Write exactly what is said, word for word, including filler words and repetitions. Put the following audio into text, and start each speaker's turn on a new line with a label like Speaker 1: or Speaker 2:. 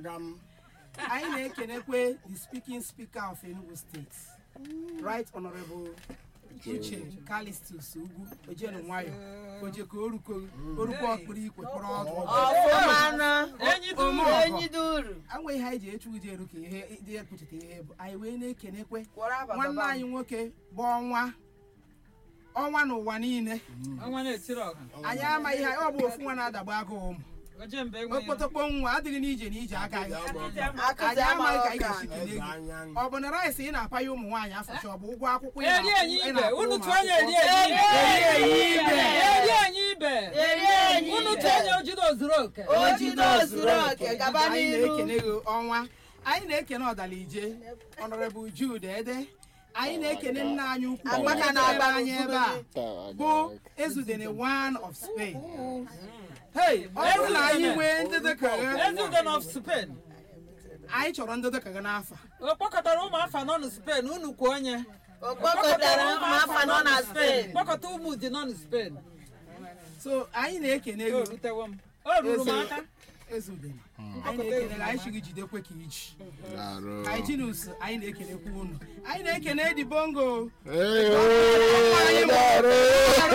Speaker 1: agam.
Speaker 2: Anyị na-ekenekwe the speaking speaker of Enugu State, Right Honorable Uche Callistus Ugwu Ojenu Nwayo Ojeko Oruko Oruko Okpuru Ikwe kpọrọ ọdụ
Speaker 3: ọfụmana enyi duru
Speaker 2: anwe ihe anyị ji echu uje eru ka ihe dị ekwuchite ihe bụ anyị wee na-ekenekwe nwanne anyị nwoke bụ ọnwa ọnwa n'ụwa niile anyị ama ihe ọ bụ ofu nwa na-adagbu agụụ ụmụ okpotokpo nwa adịghị n'ije na ije aka anyị amaghị ka anyị ga-esi kelee gị ọ bụ na rice ị na-apa ya ụmụ nwaanyị afọcha ọ bụ ụgwọ akwụkwọ ị na-ekene gị ọnwa anyị na-ekene ọdalije Honorable Jude Ede anyị na-ekene nna anyị ukwu maka na-agba anyị ebe a bụ Ezudene one of Spain. Hey, ọ bụrụ na anyị nwee ndị dị ka
Speaker 4: Ezudene of Spain.
Speaker 2: Anyị chọrọ ndị dị ka n'afọ.
Speaker 4: O kpọkọtara ụmụ afọ nọ na Spain, unu kwa onye.
Speaker 3: O kpọkọtara ụmụ afọ nọ na Spain.
Speaker 4: Kpọkọta ụmụ dị nọ na Spain.
Speaker 2: So anyị na-ekene gị.
Speaker 4: O ruru m aka.
Speaker 2: Ezudene. Anyị na-ekene gị, anyị chiri jidekwe ka iji. Anyị jinus, anyị na-ekenekwa unu. Anyị na-ekene Edi Bongo.